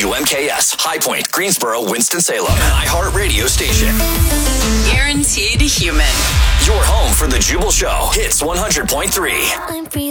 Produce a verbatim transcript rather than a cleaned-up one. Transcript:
W M K S, High Point, Greensboro, Winston-Salem, iHeartRadio station. Guaranteed human. Your home for the Jubal Show. Hits one hundred point three. I'm breathing.